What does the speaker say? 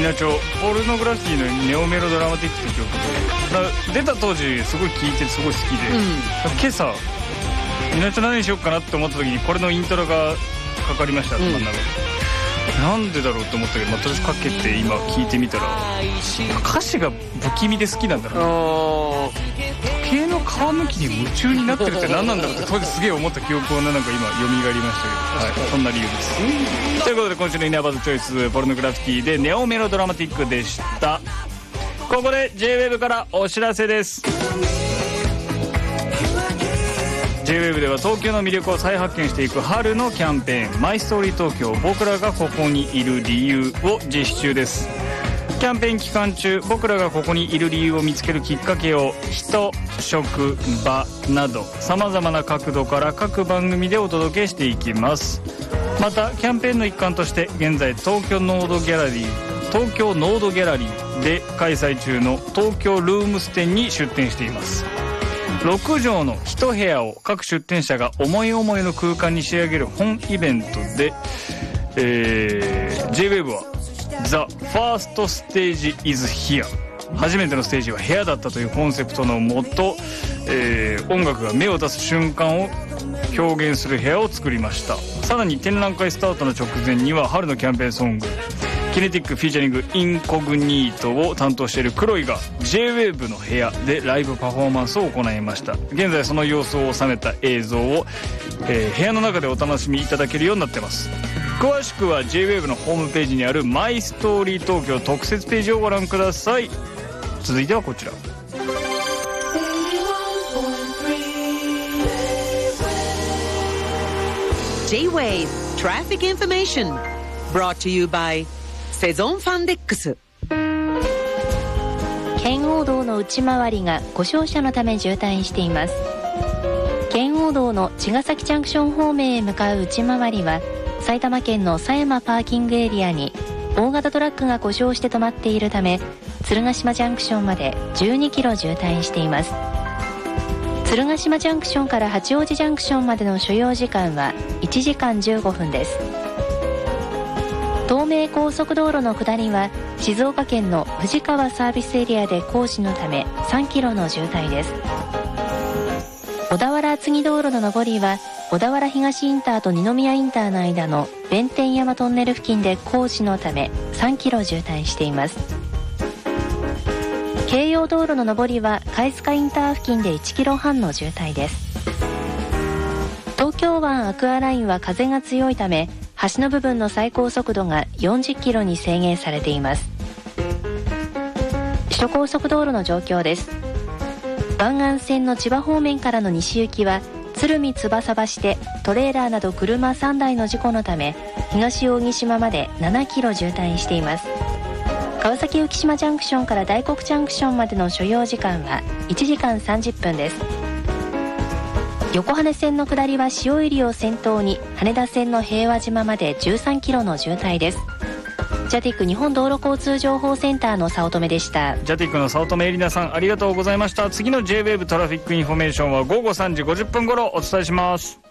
稲町ポルノグラフィティのネオメロドラマティックって曲で、出た当時すごい聴いてすごい好きで、今朝稲町何にしようかなって思った時にこれのイントロがかかりました、頭の中で。なんでだろうと思ったけど、とりあえずかけて今聴いてみたら歌詞が不気味で好きなんだろうな。時計の皮むきに夢中になってるって何なんだろうって当時すげえ思った記憶をなんか今蘇りましたけど、はい、そんな理由です。ということで今週のイナーバーズチョイスポルノグラフィティでネオメロドラマティックでした。ここで J-WAVE からお知らせです。J-WAVE では東京の魅力を再発見していく春のキャンペーンマイストーリー東京僕らがここにいる理由を実施中です。キャンペーン期間中僕らがここにいる理由を見つけるきっかけを人、職場などさまざまな角度から各番組でお届けしていきます。またキャンペーンの一環として現在東京ノードギャラリーで開催中の東京ルームス店に出店しています。6畳の1部屋を各出店者が思い思いの空間に仕上げる本イベントで、J-WAVE は The First Stage is Here 初めてのステージは部屋だったというコンセプトのもと、音楽が芽を出す瞬間を表現する部屋を作りました。さらに展覧会スタートの直前には春のキャンペーンソングキネティックフィーチャリングインコグニートを担当しているクロイが J-WAVE の部屋でライブパフォーマンスを行いました。現在その様子を収めた映像を、部屋の中でお楽しみいただけるようになっています。詳しくは J-WAVE のホームページにあるマイストーリー東京特設ページをご覧ください。続いてはこちら。 J-WAVE Traffic Information brought to you by セゾンファンデックス。 圏央道の内回りが故障車のため渋滞しています。圏央道の茅ヶ崎ジャンクション方面へ向かう内回りは埼玉県の狭山パーキングエリアに大型トラックが故障して止まっているため鶴ヶ島ジャンクションまで12キロ渋滞しています。鶴ヶ島ジャンクションから八王子ジャンクションまでの所要時間は1時間15分です。東名高速道路の下りは静岡県の富士川サービスエリアで工事のため3キロの渋滞です。小田原厚木道路の上りは小田原東インターと二宮インターの間の弁天山トンネル付近で工事のため3キロ渋滞しています。京葉道路の上りは貝塚インター付近で1キロ半の渋滞です。東京湾アクアラインは風が強いため橋の部分の最高速度が40キロに制限されています。首都高速道路の状況です。湾岸線の千葉方面からの西行きは鶴見翼橋でトレーラーなど車3台の事故のため東扇島まで7キロ渋滞しています。川崎浮島ジャンクションから大黒ジャンクションまでの所要時間は1時間30分です。横羽線の下りは塩入を先頭に羽田線の平和島まで13キロの渋滞です。ジャティック日本道路交通情報センターの早乙女でした。 ジャティックの早乙女エリナさんありがとうございました。次の J-WAVE トラフィックインフォメーションは午後3時50分頃お伝えします。